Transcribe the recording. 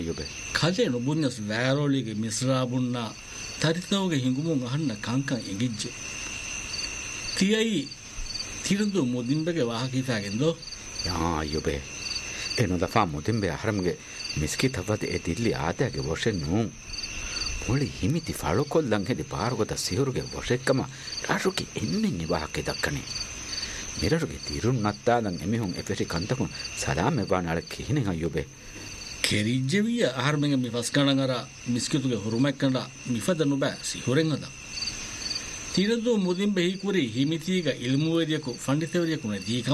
යොබේ කජේ නොබුන්නස් වෑරෝලිගේ මිස්රාබුන්නා තරිතවගේ හිඟුමුන් අහන්න කංකන් එගිජ්ජ තියයි තිරදු මුදින්බගේ වාහකීතාගෙන්දෝ යා යොබේ එනු දෆා මුදින්බේ අහරමගේ මිස්කි තවද එදිල්ලි ආදයාගේ වොෂෙන් නූම් පොලි හිමිති ෆලොකොල්ලන් හෙදි පාරගොත සිහුරුගේ වොෂෙක්කම රාරුකි එන්නෙන් නිවාහකේ දක්කනේ මිරරුගේ තිරුන් නත්තාදන් එමිහුන් එපෙරි කන්තකුන් සලාම් එබානාල කිහිනෙන් අයොබේ කෙරිජ්ජවිය ආහාරමෙන් මිෆස්කණන් අර මිස්කිතුගේ හුරුමැක්කනට මිෆදනු බෑ සිහුරෙන් අද තිරදු මුදින් බෙහිකුරි හිමිතිග ඉල්මුවේදියකු ෆණ්ඩිතවරියකුනේ දී